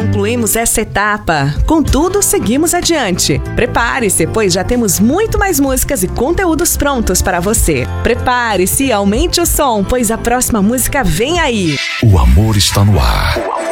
concluímos essa etapa. Contudo, seguimos adiante. Prepare-se, pois já temos muito mais músicas e conteúdos prontos para você. Prepare-se e aumente o som, pois a próxima música vem aí. O amor está no ar.